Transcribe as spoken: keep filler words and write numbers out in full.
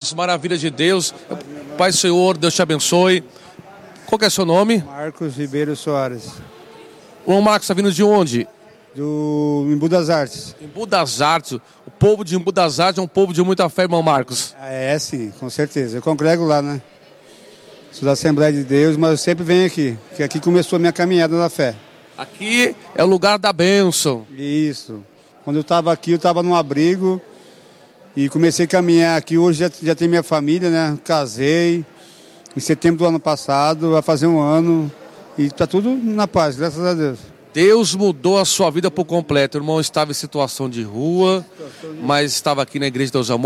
Marcos, maravilha de Deus. Pai Senhor, Deus te abençoe. Qual que é seu nome? Marcos Ribeiro Soares. O irmão Marcos está vindo de onde? Do Embu das Artes. Embu das Artes. O povo de Embu das Artes é um povo de muita fé, irmão Marcos. É, sim, com certeza. Eu congrego lá, né? Sou da Assembleia de Deus, mas eu sempre venho aqui, que aqui começou a minha caminhada na fé. Aqui é o lugar da bênção. Isso. Quando eu estava aqui, eu estava num abrigo e comecei a caminhar aqui. Hoje já, já tenho minha família, né? Casei em setembro do ano passado, vai fazer um ano e está tudo na paz, graças a Deus. Deus mudou a sua vida por completo. O irmão estava em situação de rua, mas estava aqui na Igreja de Deus Amor.